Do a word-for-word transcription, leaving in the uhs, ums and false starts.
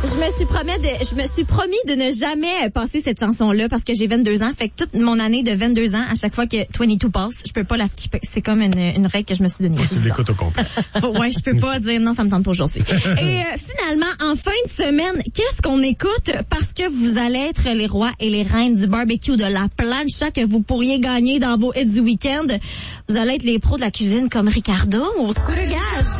Je me suis promis de, je me suis promis de ne jamais passer cette chanson-là parce que j'ai vingt-deux ans. Fait que toute mon année de vingt-deux ans, à chaque fois que vingt-deux passe, je peux pas la skipper. C'est comme une, une règle que je me suis donnée. Tu l'écoutes au complet. Faut, ouais, je peux pas dire non, ça me tente pas aujourd'hui. Et euh, finalement, en fin de semaine, qu'est-ce qu'on écoute? Parce que vous allez être les rois et les reines du barbecue, de la plancha que vous pourriez gagner dans vos hits du week-end. Vous allez être les pros de la cuisine comme Ricardo ou Scooter Gaz.